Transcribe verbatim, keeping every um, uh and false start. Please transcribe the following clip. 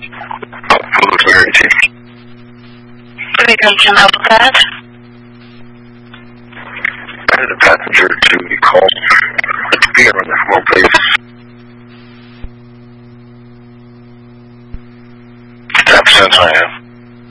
Full clarity. Freedom to help that. I had a passenger to be called to be on the small place. That sense I am.